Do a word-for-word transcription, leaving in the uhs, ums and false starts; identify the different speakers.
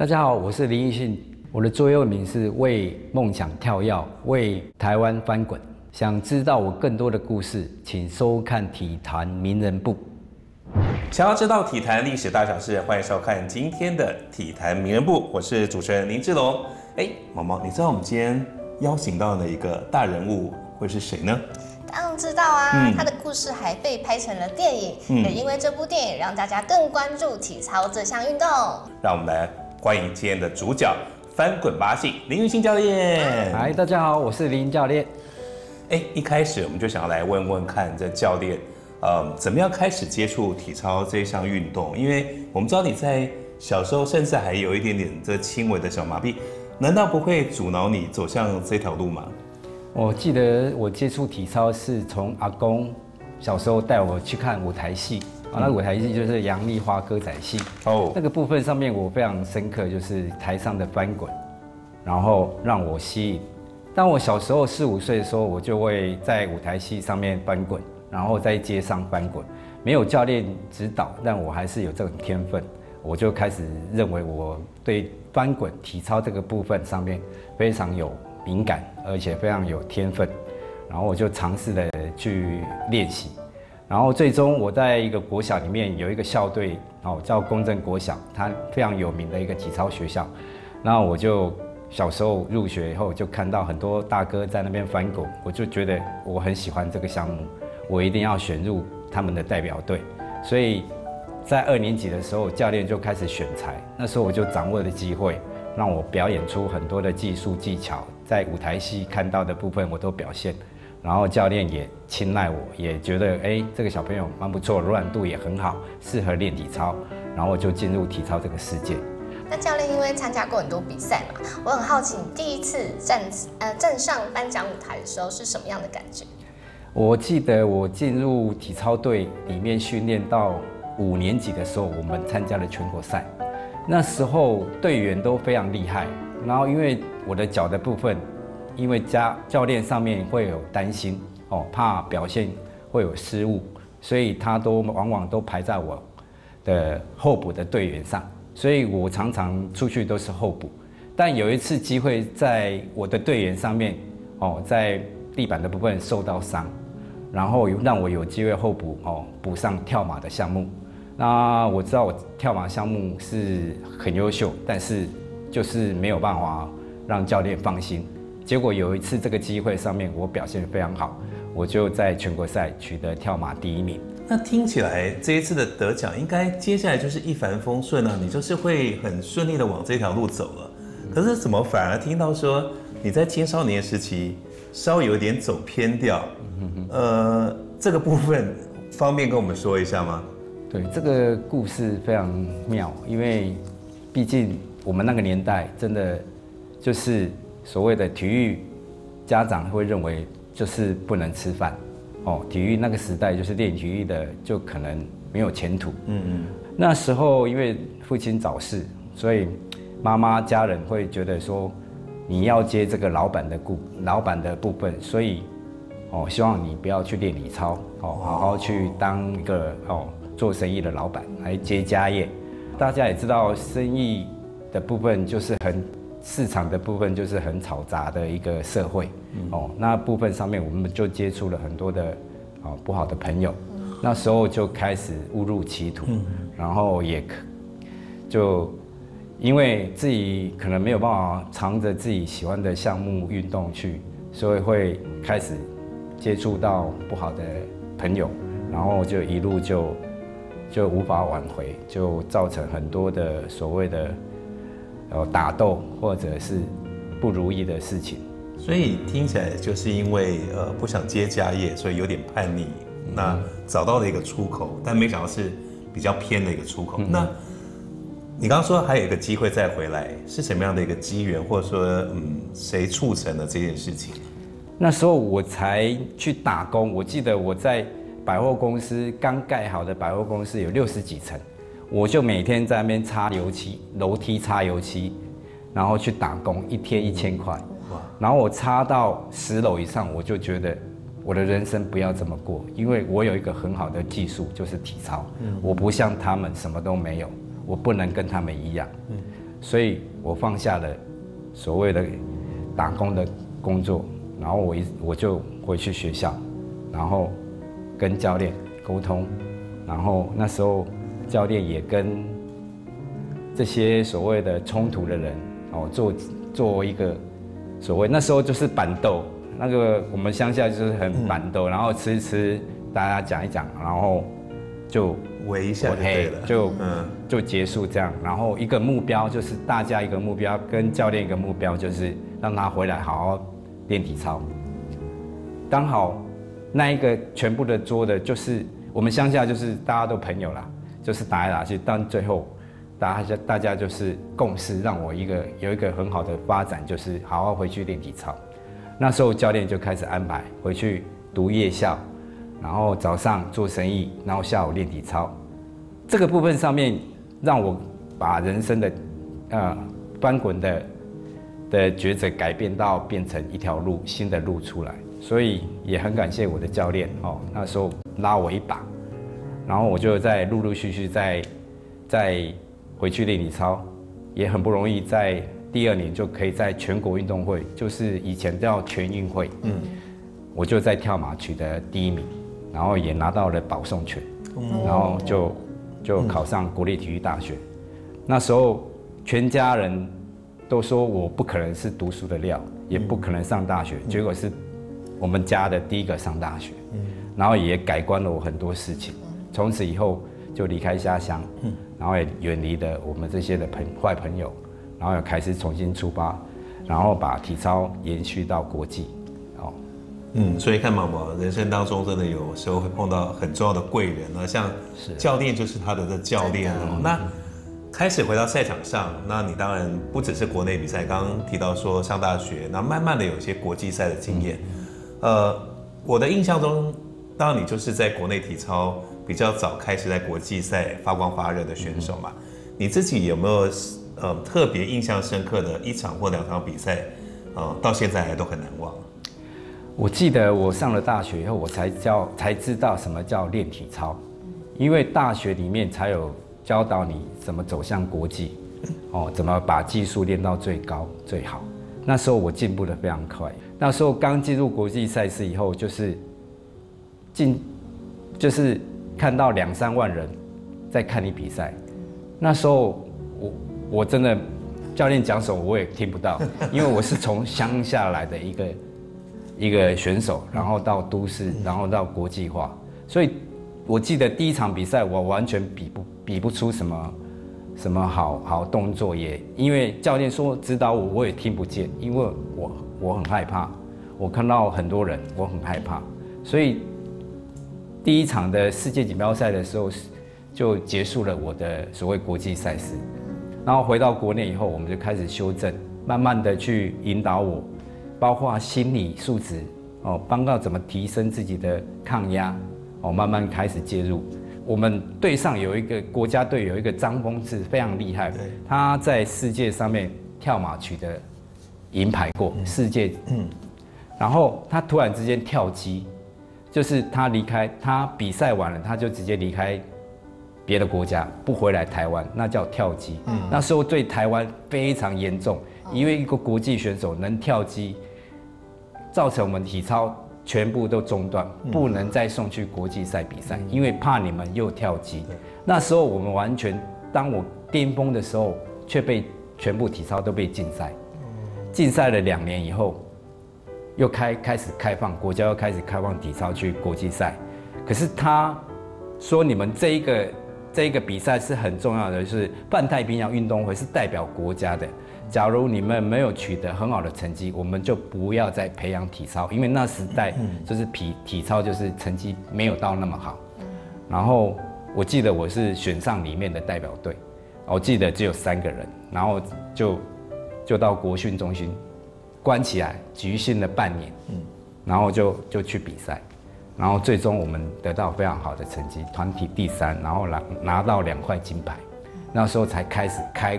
Speaker 1: 大家好，我是林奕迅，我的座右铭是为梦想跳跃，为台湾翻滚。想知道我更多的故事，请收看体坛名人部。
Speaker 2: 想要知道体坛历史大小事，欢迎收看今天的体坛名人部，我是主持人林志龙。哎，毛毛，你知道我们今天邀请到的一个大人物会是谁呢？
Speaker 3: 当然知道啊，嗯、他的故事还被拍成了电影，嗯、也因为这部电影让大家更关注体操这项运动。
Speaker 2: 让我们来欢迎今天的主角翻滚吧系林育信教练。
Speaker 1: 嗨，大家好，我是林教练。
Speaker 2: 哎，一开始我们就想要来问问看，这教练，呃，怎么样开始接触体操这项运动？因为我们知道你在小时候甚至还有一点点这轻微的小麻痹，难道不会阻挠你走向这条路吗？
Speaker 1: 我记得我接触体操是从阿公小时候带我去看舞台戏。啊，那舞台戏就是杨丽花歌仔戏哦，那个部分上面我非常深刻，就是台上的翻滚，然后让我吸引。当我小时候四五岁的时候，我就会在舞台戏上面翻滚，然后在街上翻滚，没有教练指导，但我还是有这种天分，我就开始认为我对翻滚体操这个部分上面非常有敏感，而且非常有天分，然后我就尝试的去练习。然后最终我在一个国小里面有一个校队，哦，叫公正国小，它非常有名的一个体操学校。那我就小时候入学以后，就看到很多大哥在那边翻滚，我就觉得我很喜欢这个项目，我一定要选入他们的代表队。所以在二年级的时候，教练就开始选材，那时候我就掌握了机会，让我表演出很多的技术技巧，在舞台戏看到的部分我都表现。然后教练也青睐我，也觉得哎，这个小朋友蛮不错，柔软度也很好，适合练体操。然后我就进入体操这个世界。
Speaker 3: 那教练因为参加过很多比赛嘛，我很好奇，你第一次站呃站上颁奖舞台的时候是什么样的感觉？
Speaker 1: 我记得我进入体操队里面训练到五年级的时候，我们参加了全国赛。那时候队员都非常厉害，然后因为我的脚的部分。因为家教练上面会有担心哦，怕表现会有失误，所以他都往往都排在我的候补的队员上，所以我常常出去都是候补。但有一次机会在我的队员上面哦，在地板的部分受到伤，然后让我有机会候补哦，补上跳马的项目。那我知道我跳马项目是很优秀，但是就是没有办法让教练放心。结果有一次这个机会上面我表现非常好，我就在全国赛取得跳马第一名。
Speaker 2: 那听起来这一次的得奖应该接下来就是一帆风顺啊，你就是会很顺利的往这条路走了。可是怎么反而听到说你在青少年时期稍微有点走偏掉？呃，这个部分方便跟我们说一下吗？
Speaker 1: 对，这个故事非常妙，因为毕竟我们那个年代真的就是所谓的体育，家长会认为就是不能吃饭，哦，体育那个时代就是练体育的就可能没有前途。嗯嗯。那时候因为父亲早逝，所以妈妈家人会觉得说你要接这个老板的顾老板的部分，所以哦希望你不要去练体操，哦好好去当一个哦做生意的老板来接家业。大家也知道生意的部分就是很。市场的部分就是很嘈杂的一个社会，嗯、哦，那部分上面我们就接触了很多的哦不好的朋友，嗯、那时候就开始误入歧途，嗯、然后也就因为自己可能没有办法藏着自己喜欢的项目运动去，所以会开始接触到不好的朋友，然后就一路就就无法挽回，就造成很多的所谓的。呃，打斗或者是不如意的事情，
Speaker 2: 所以听起来就是因为呃不想接家业，所以有点叛逆，嗯、那找到了一个出口，但没想到是比较偏的一个出口。嗯、那你刚刚说还有一个机会再回来，是什么样的一个机缘，或者说嗯谁促成了这件事情？
Speaker 1: 那时候我才去打工，我记得我在百货公司刚盖好的百货公司有六十几层。我就每天在那边擦油漆，楼梯擦油漆，然后去打工，一天一千块。然后我擦到十楼以上，我就觉得我的人生不要这么过，因为我有一个很好的技术，就是体操。嗯、我不像他们什么都没有，我不能跟他们一样。嗯、 所以我放下了所谓的打工的工作，然后我一我就回去学校，然后跟教练沟通，然后那时候教练也跟这些所谓的冲突的人哦做做一个所谓那时候就是板斗，那个我们乡下就是很板斗，嗯、然后吃一吃，大家讲一讲，然后就
Speaker 2: 围一下就对了，
Speaker 1: 就嗯就结束这样，然后一个目标就是大家一个目标，跟教练一个目标就是让他回来好好练体操。刚好那一个全部的桌的，就是我们乡下就是大家都朋友啦，就是打来打去，但最后大家大家就是共识，让我一个有一个很好的发展，就是好好回去练体操。那时候教练就开始安排回去读夜校。然后早上做生意，然后下午练体操，这个部分上面让我把人生的呃翻滚的的抉择改变到变成一条路，新的路出来，所以也很感谢我的教练哦，那时候拉我一把，然后我就在陆陆续续在在回去练体操，也很不容易，在第二年就可以在全国运动会，就是以前叫全运会，嗯，我就在跳马取得第一名。然后也拿到了保送权，然后就就考上国立体育大学。那时候全家人都说我不可能是读书的料，也不可能上大学，结果是我们家的第一个上大学，然后也改观了我很多事情。从此以后就离开家乡，然后也远离了我们这些的朋坏朋友，然后也开始重新出发，然后把体操延续到国际。
Speaker 2: 嗯，所以看毛毛人生当中真的有时候会碰到很重要的贵人啊，像教练就是他的教练哦。那开始回到赛场上，那你当然不只是国内比赛，刚刚提到说上大学，那慢慢的有一些国际赛的经验。呃，我的印象中，当然你就是在国内体操比较早开始在国际赛发光发热的选手嘛。你自己有没有呃特别印象深刻的一场或两场比赛，呃，到现在还都很难忘？
Speaker 1: 我记得我上了大学以后，我才教才知道什么叫练体操，因为大学里面才有教导你怎么走向国际，哦，怎么把技术练到最高最好。那时候我进步得非常快。那时候刚进入国际赛事以后，就是进就是看到两三万人在看你比赛。那时候我我真的教练讲什么我也听不到，因为我是从乡下来的一个。一个选手，然后到都市，然后到国际化，所以我记得第一场比赛我完全比不比不出什么什么好好动作，也因为教练说指导我，我也听不见，因为我我很害怕，我看到很多人，我很害怕，所以第一场的世界锦标赛的时候就结束了我的所谓国际赛事，然后回到国内以后，我们就开始修正，慢慢的去引导我。包括心理素质哦，帮到怎么提升自己的抗压哦，慢慢开始介入。我们队上有一个国家队有一个张峰是非常厉害，他在世界上面跳马取得银牌过世界，嗯，然后他突然之间跳机，就是他离开，他比赛完了他就直接离开别的国家，不回来台湾，那叫跳机。嗯，那时候对台湾非常严重，因为一个国际选手能跳机。造成我们体操全部都中断，不能再送去国际赛比赛，因为怕你们又跳机。那时候我们完全，当我巅峰的时候，却被全部体操都被禁赛。禁赛了两年以后，又开开始开放，国家又开始开放体操去国际赛。可是他说你们这一个这一个比赛是很重要的，就是泛太平洋运动会是代表国家的。假如你们没有取得很好的成绩，我们就不要再培养体操，因为那时代就是体体操就是成绩没有到那么好。然后我记得我是选上里面的代表队，我记得只有三个人，然后就就到国训中心关起来局训了半年，然后就就去比赛，然后最终我们得到非常好的成绩，团体第三，然后拿拿到两块金牌。那时候才开始开